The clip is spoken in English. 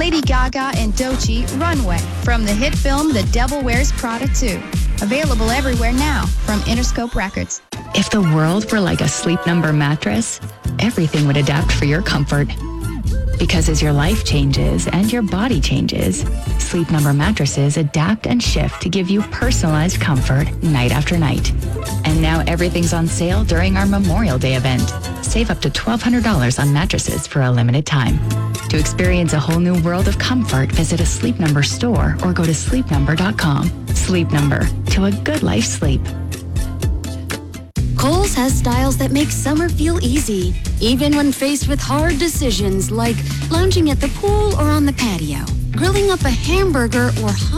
Lady Gaga and Doechii, Runway, from the hit film The Devil Wears Prada 2. Available everywhere now from Interscope Records. If the world were like a Sleep Number mattress, everything would adapt for your comfort. Because as your life changes and your body changes, Sleep Number mattresses adapt and shift to give you personalized comfort night after night. And now everything's on sale during our Memorial Day event. Save up to $1,200 on mattresses for a limited time. To experience a whole new world of comfort, visit a Sleep Number store or go to sleepnumber.com. Sleep Number, to a good life sleep. Kohl's has styles that make summer feel easy, even when faced with hard decisions like lounging at the pool or on the patio, grilling up a hamburger or